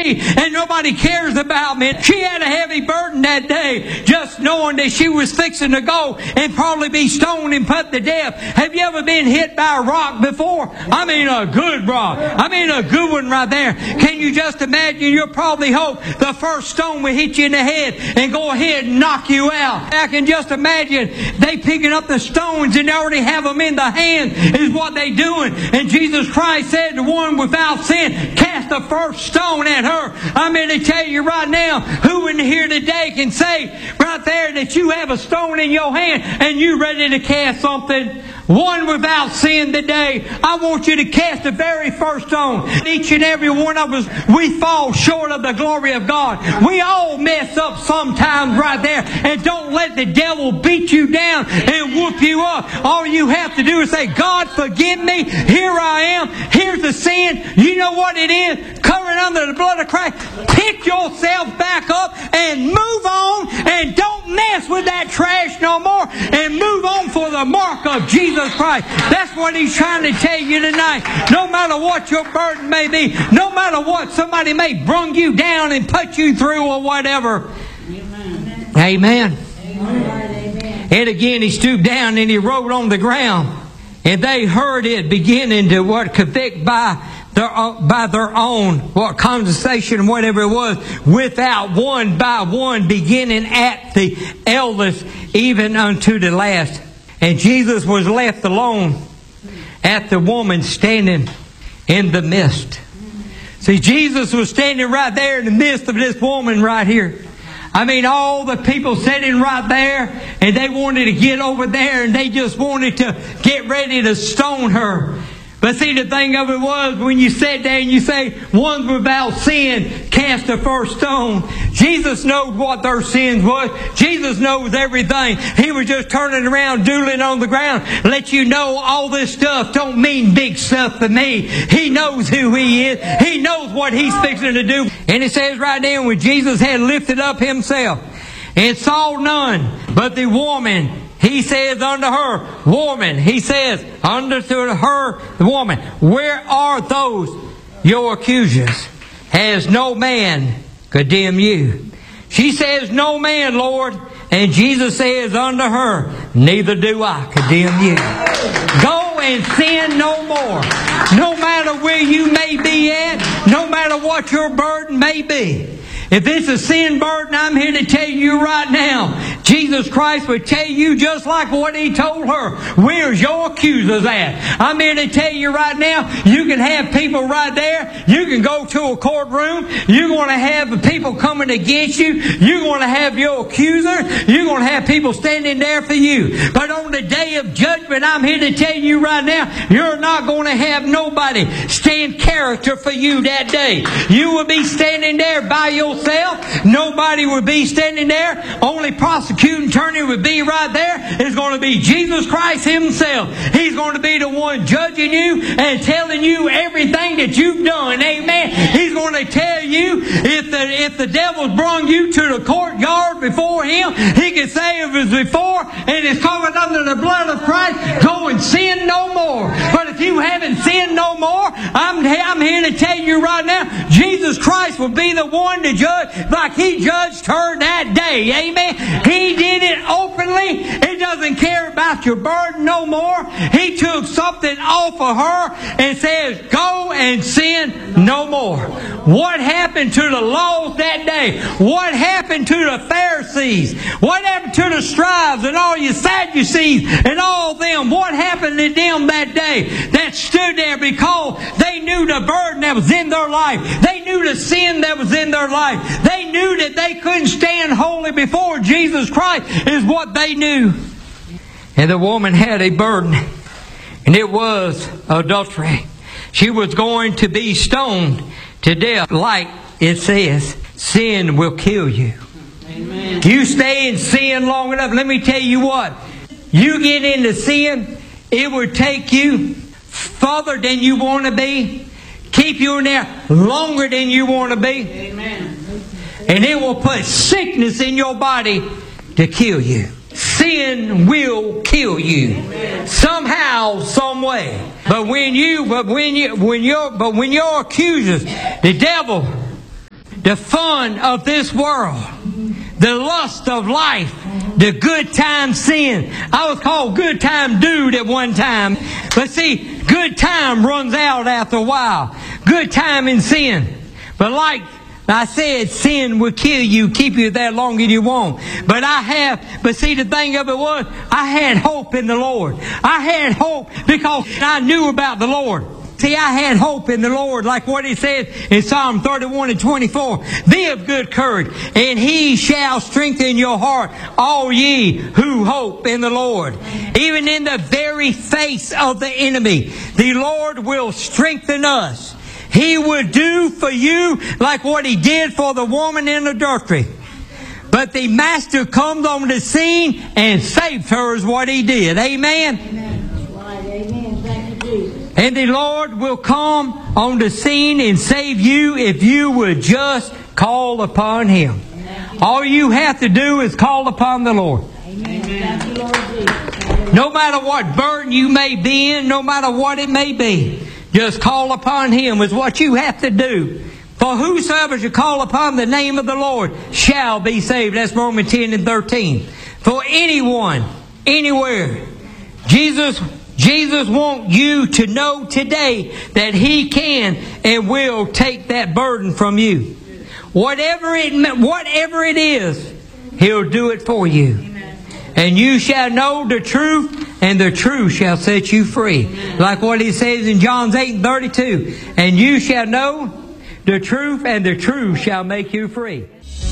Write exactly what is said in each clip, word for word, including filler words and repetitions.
me and nobody cares about me. She had a heavy burden that day, just knowing that she was fixing to go and probably be stoned and put to death. Have you ever been hit by a rock before? I mean a good rock. I mean a good one right there. Can you just imagine? You'll probably hope the first stone will hit you in the head and go ahead and knock you out. I can just imagine they picking up the stones and they already have them in the hand is what they doing. And Jesus Christ said, the one without sin, cast the first stone at her. I'm here to tell you right now, who in here today can say right there that you have a stone in your hand and you ready to cast something? One without sin today, I want you to cast the very first stone. Each and every one of us, we fall short of the glory of God. We all mess up sometimes right there. And don't let the devil beat you down and whoop you up. All you have to do is say, God, forgive me. Here I am. Here's the sin. You know what it is? Covered under the blood of Christ. Pick yourself back up and move on. And don't mess with that trash no more. And move on for the mark of Jesus Christ. That's what He's trying to tell you tonight. No matter what your burden may be, no matter what somebody may brung you down and put you through or whatever. Amen. Amen. Amen. And again He stooped down and He wrote on the ground. And they heard it beginning to what convict by their, by their own what conversation, whatever it was, without one by one, beginning at the eldest, even unto the last. And Jesus was left alone at the woman standing in the midst. See, Jesus was standing right there in the midst of this woman right here. I mean, all the people sitting right there, and they wanted to get over there, and they just wanted to get ready to stone her. But see, the thing of it was, when you sit there and you say, one without sin cast the first stone, Jesus knows what their sins was. Jesus knows everything. He was just turning around, doodling on the ground, let you know all this stuff don't mean big stuff to me. He knows who He is. He knows what He's fixing to do. And it says right there, when Jesus had lifted up Himself and saw none but the woman, He says unto her, woman, He says unto her, the woman, where are those your accusers? Has no man condemned you? She says, no man, Lord. And Jesus says unto her, neither do I condemn you. Go and sin no more. No matter where you may be at, no matter what your burden may be. If it's a sin burden, I'm here to tell you right now, Jesus Christ would tell you just like what He told her. Where's your accusers at? I'm here to tell you right now, you can have people right there. You can go to a courtroom. You're going to have people coming against you. You're going to have your accuser. You're going to have people standing there for you. But on the day of judgment, I'm here to tell you right now, you're not going to have nobody stand character for you that day. You will be standing there by yourself. Nobody would be standing there. Only prosecuting attorney would be right there. It's going to be Jesus Christ Himself. He's going to be the one judging you and telling you everything that you've done. Amen. He's going to tell you if the if the devil's brung you to the courtyard before Him, He can say if it's before and it's covered under the blood of Christ, go and sin no more. But if you haven't sinned no more, I'm, I'm here to tell you right now, Jesus Christ will be the one to judge like He judged her that day. Amen. He did it openly. He doesn't care about your burden no more. He took something off of her and says, go and sin no more. What happened to the laws that day? What happened to the Pharisees? What happened to the scribes and all your Sadducees and all them? What happened to them that day that stood there because they knew the burden that was in their life? They knew the sin that was in their life. They knew that they couldn't stand holy before Jesus Christ is what they knew. And the woman had a burden, and it was adultery. She was going to be stoned to death. Like it says, sin will kill you. Amen. You stay in sin long enough, let me tell you what. You get into sin, it will take you further than you want to be. Keep you in there longer than you want to be. Amen. And it will put sickness in your body to kill you. Sin will kill you. Amen. Somehow, some way. But when you, but when you, when your, but when your accusers, the devil, the fun of this world, the lust of life, the good time sin. I was called good time dude at one time. But see, good time runs out after a while. Good time in sin. But like I said, sin will kill you, keep you there longer than you want. But I have, but see, the thing of it was, I had hope in the Lord. I had hope because I knew about the Lord. See, I had hope in the Lord, like what He said in Psalm thirty-one and twenty-four. Be of good courage, and He shall strengthen your heart, all ye who hope in the Lord. Even in the very face of the enemy, the Lord will strengthen us. He will do for you like what He did for the woman in adultery. But the Master comes on the scene and saved her is what He did. Amen? Amen. Right. Amen. Thank you, Jesus. And the Lord will come on the scene and save you if you would just call upon Him. Amen. All you have to do is call upon the Lord. Amen. Thank you, Lord Jesus. No matter what burden you may be in, no matter what it may be, just call upon Him is what you have to do. For whosoever shall call upon the name of the Lord shall be saved. That's Romans ten and thirteen. For anyone, anywhere, Jesus Jesus wants you to know today that He can and will take that burden from you. Whatever it, whatever it is, He'll do it for you. Amen. And you shall know the truth, and the truth shall set you free. Amen. Like what He says in John eight and thirty-two. And you shall know the truth, and the truth shall make you free.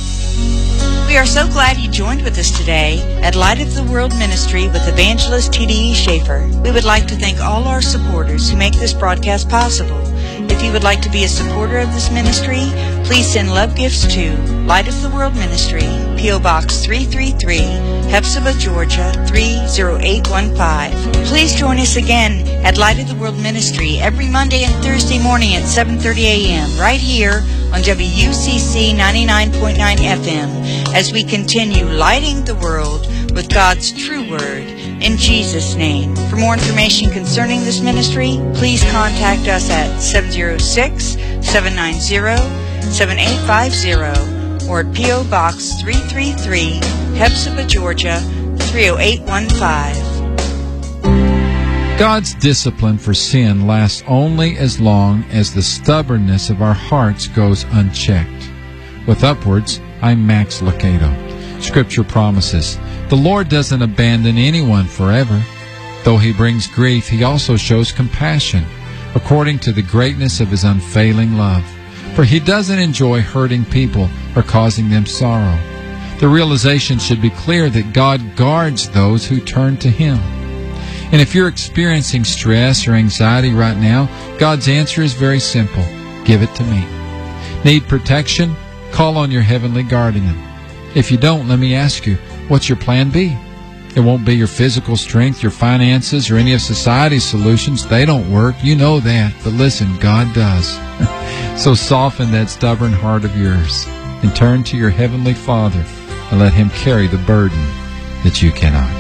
We are so glad you joined with us today at Light of the World Ministry with Evangelist T D E Schaefer. We would like to thank all our supporters who make this broadcast possible. If you would like to be a supporter of this ministry, please send love gifts to Light of the World Ministry, P O Box three three three, Hephzibah, Georgia three zero eight one five. Please join us again at Light of the World Ministry every Monday and Thursday morning at seven thirty a.m. right here on W U C C ninety-nine point nine F M as we continue lighting the world with God's true word in Jesus' name. For more information concerning this ministry, please contact us at seven zero six, seven nine zero, seven eight five zero or at P O Box three three three, Hephzibah, Georgia three zero eight one five. God's discipline for sin lasts only as long as the stubbornness of our hearts goes unchecked. With Upwards, I'm Max Lucado. Scripture promises, the Lord doesn't abandon anyone forever. Though He brings grief, He also shows compassion, according to the greatness of His unfailing love. For He doesn't enjoy hurting people or causing them sorrow. The realization should be clear that God guards those who turn to Him. And if you're experiencing stress or anxiety right now, God's answer is very simple. Give it to me. Need protection? Call on your heavenly guardian. If you don't, let me ask you, what's your plan B? It won't be your physical strength, your finances, or any of society's solutions. They don't work. You know that. But listen, God does. So soften that stubborn heart of yours and turn to your Heavenly Father and let Him carry the burden that you cannot.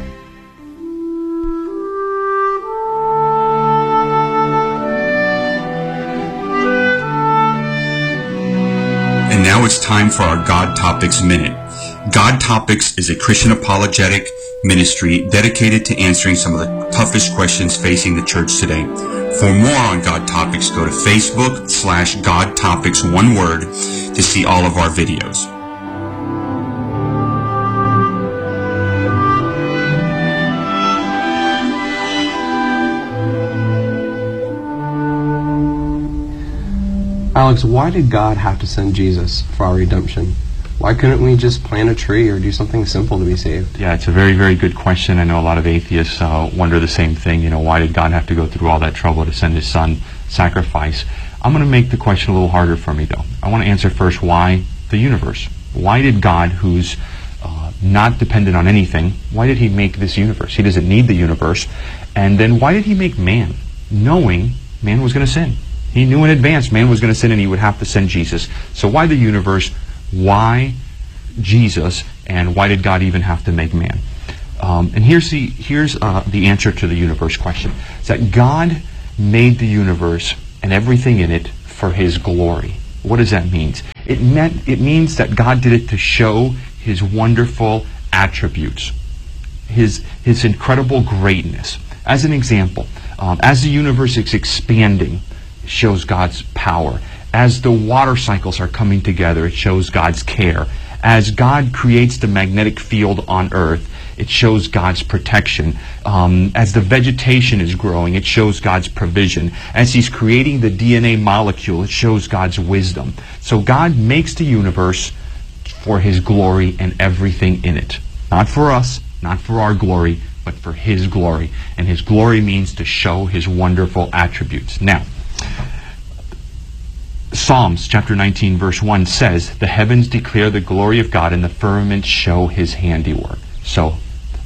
And now it's time for our God Topics Minute. God Topics is a Christian apologetic ministry dedicated to answering some of the toughest questions facing the church today. For more on God Topics, go to Facebook slash God Topics, one word, to see all of our videos. Alex, why did God have to send Jesus for our redemption? Why couldn't we just plant a tree or do something simple to be saved? Yeah, it's a very, very good question. I know a lot of atheists uh, wonder the same thing. You know, why did God have to go through all that trouble to send His Son, sacrifice? I'm going to make the question a little harder for me, though. I want to answer first, why the universe? Why did God, who's uh, not dependent on anything, why did He make this universe? He doesn't need the universe. And then why did He make man, knowing man was going to sin? He knew in advance man was going to sin and He would have to send Jesus. So why the universe? Why Jesus? And why did God even have to make man? Um, and here's the here's uh, the answer to the universe question. It's that God made the universe and everything in it for His glory. What does that mean? It meant it means that God did it to show his wonderful attributes, his his incredible greatness. As an example, um, as the universe is expanding, it shows God's power. As the water cycles are coming together, it shows God's care. As God creates the magnetic field on Earth, it shows God's protection. Um, as the vegetation is growing, it shows God's provision. As he's creating the D N A molecule, it shows God's wisdom. So God makes the universe for his glory and everything in it. Not for us, not for our glory, but for his glory. And his glory means to show his wonderful attributes. Now, Psalms chapter nineteen verse one says, "The heavens declare the glory of God, and the firmament show his handiwork." So,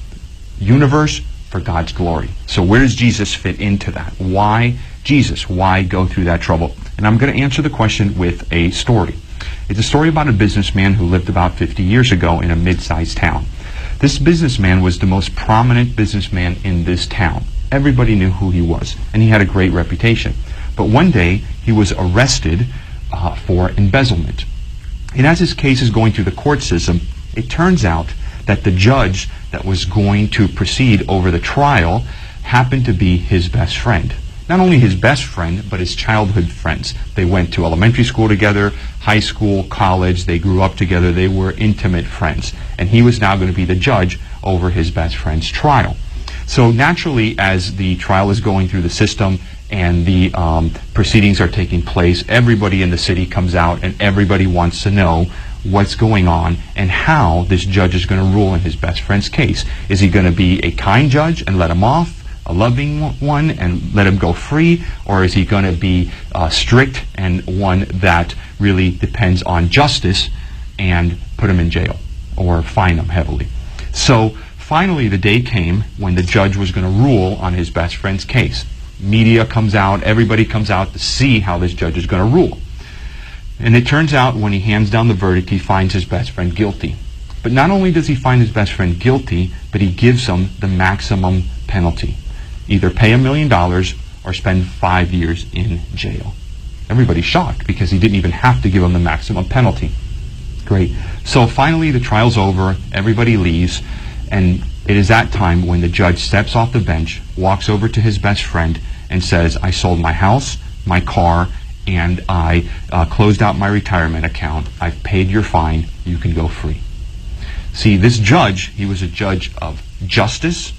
universe for God's glory. So where does Jesus fit into that? Why Jesus? Why go through that trouble? And I'm going to answer the question with a story. It's a story about a businessman who lived about fifty years ago in a mid-sized town. This businessman was the most prominent businessman in this town. Everybody knew who he was, and he had a great reputation. But one day, he was arrested uh, for embezzlement. And as his case is going through the court system, it turns out that the judge that was going to proceed over the trial happened to be his best friend. Not only his best friend, but his childhood friends. They went to elementary school together, high school, college. They grew up together. They were intimate friends. And he was now going to be the judge over his best friend's trial. So naturally, as the trial is going through the system and the um, proceedings are taking place, everybody in the city comes out and everybody wants to know what's going on and how this judge is going to rule in his best friend's case. Is he going to be a kind judge and let him off, a loving one and let him go free, or is he going to be uh, strict and one that really depends on justice and put him in jail or fine him heavily? So finally the day came when the judge was going to rule on his best friend's case. Media comes out, everybody comes out to see how this judge is going to rule. And it turns out when he hands down the verdict, he finds his best friend guilty. But not only does he find his best friend guilty, but he gives him the maximum penalty. Either pay a million dollars or spend five years in jail. Everybody's shocked because he didn't even have to give him the maximum penalty. Great. So finally the trial's over, everybody leaves, and it is that time when the judge steps off the bench, walks over to his best friend, and says, "I sold my house, my car, and I uh, closed out my retirement account. I've paid your fine. You can go free." See, this judge, he was a judge of justice.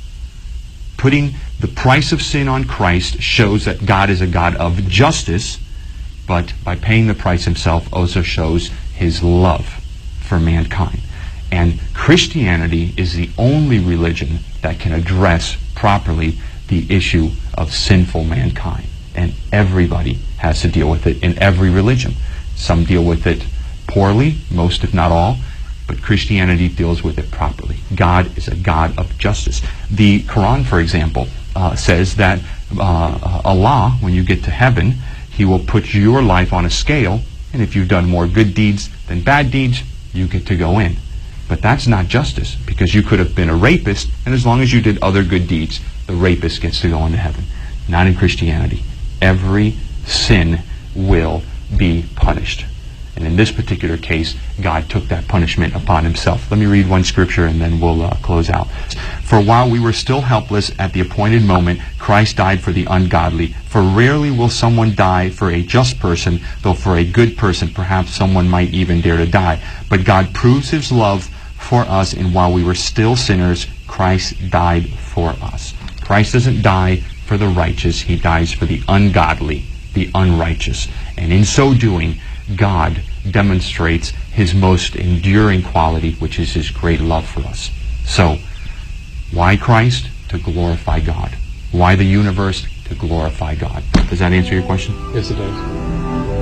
Putting the price of sin on Christ shows that God is a God of justice, but by paying the price himself also shows his love for mankind. And Christianity is the only religion that can address properly the issue of sinful mankind. And everybody has to deal with it in every religion. Some deal with it poorly, most if not all, but Christianity deals with it properly. God is a God of justice. The Quran, for example, uh, says that uh, Allah, when you get to heaven, he will put your life on a scale, and if you've done more good deeds than bad deeds, you get to go in. But that's not justice, because you could have been a rapist, and as long as you did other good deeds, the rapist gets to go into heaven. Not in Christianity. Every sin will be punished. And in this particular case, God took that punishment upon himself. Let me read one scripture and then we'll uh, close out. "For while we were still helpless at the appointed moment, Christ died for the ungodly. For rarely will someone die for a just person, though for a good person perhaps someone might even dare to die. But God proves his love for us, and while we were still sinners, Christ died for us." Christ doesn't die for the righteous, he dies for the ungodly, the unrighteous. And in so doing, God demonstrates his most enduring quality, which is his great love for us. So, why Christ? To glorify God. Why the universe? To glorify God. Does that answer your question? Yes, it does.